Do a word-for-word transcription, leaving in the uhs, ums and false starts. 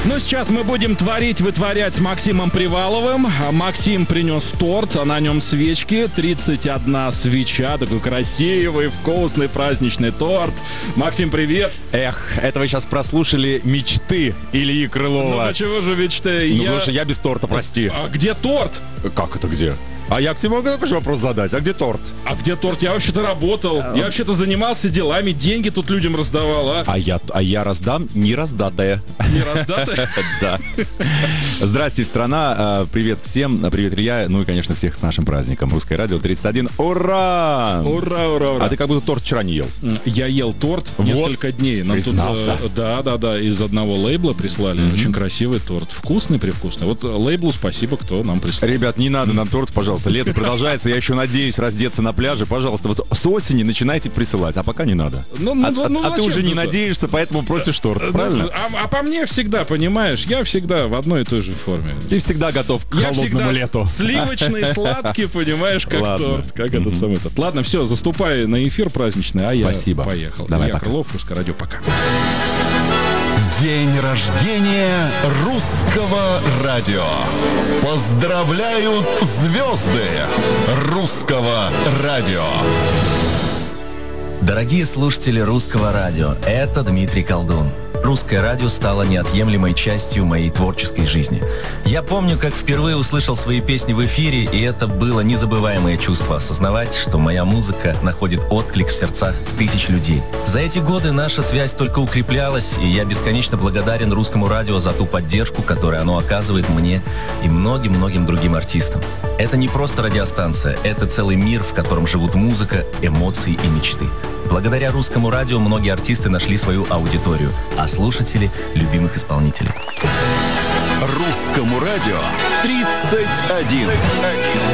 Ну, сейчас мы будем творить, вытворять с Максимом Приваловым. Максим принес торт, а на нем свечки. тридцать одна свеча, такой красивый, вкусный праздничный торт. Максим, привет. Эх, это вы сейчас прослушали мечты Ильи Крылова. Ну, почему же мечты? Ну, я... потому что я без торта, прости. А где торт? Как это где? А я к тебе могу такой же вопрос задать. А где торт? А где торт? Я вообще-то работал. Я вообще-то занимался делами, деньги тут людям раздавал, а? А я, а я раздам не раздатая. Не раздатая? Да. Здрасте, страна. Привет всем. Привет, Илья. Ну и, конечно, всех с нашим праздником. Русское радио тридцать один. Ура! Ура, ура, ура. А ты как будто торт вчера не ел. Я ел торт Вот. несколько дней. Нам тут, Признался. э, да, да, да, из одного лейбла прислали. Мгм. Очень красивый торт. Вкусный, привкусный. Вот лейблу спасибо, кто нам прислал. Ребят, не надо нам торт, пожалуйста. Лето продолжается. Я еще надеюсь раздеться на пляже. Пожалуйста, вот с осени начинайте присылать, а пока не надо. Ну, ну, а ну, а- ну, а ты зачем уже не это? надеешься, поэтому просишь торт, Ну, правильно? А, а по мне всегда, понимаешь, я всегда в одной и той же форме. Ты всегда готов к Я холодному всегда лету. сливочный, сладкий, понимаешь, как Ладно. торт, как этот самый этот. Ладно, все, заступай на эфир праздничный, а я Спасибо. поехал. Давай, Я пока. Крылов, Русское радио, пока. День рождения русского радио. Поздравляют звезды русского радио. Дорогие слушатели Русского радио, это Дмитрий Колдун. Русское радио стало неотъемлемой частью моей творческой жизни. Я помню, как впервые услышал свои песни в эфире, и это было незабываемое чувство осознавать, что моя музыка находит отклик в сердцах тысяч людей. За эти годы наша связь только укреплялась, и я бесконечно благодарен Русскому радио за ту поддержку, которую оно оказывает мне и многим-многим другим артистам. Это не просто радиостанция, это целый мир, в котором живут музыка, эмоции и мечты. Благодаря Русскому радио многие артисты нашли свою аудиторию, а слушатели — любимых исполнителей. Русскому радио тридцать один.